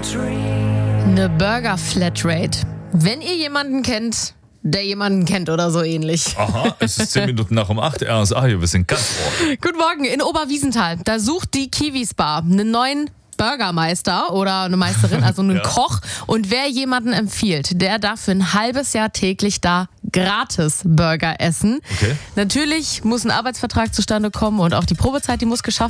Eine Burger-Flatrate. Wenn ihr jemanden kennt, der jemanden kennt oder so ähnlich. Aha, es ist 10 Minuten nach um 8. RSA hier, wir sind ganz ohr. Guten Morgen, in Oberwiesenthal. Da sucht die Kiwis Bar einen neuen Burgermeister oder eine Meisterin, also einen Koch. Und wer jemanden empfiehlt, der darf für ein halbes Jahr täglich da gratis Burger essen. Okay. Natürlich muss ein Arbeitsvertrag zustande kommen und auch die Probezeit, die muss geschafft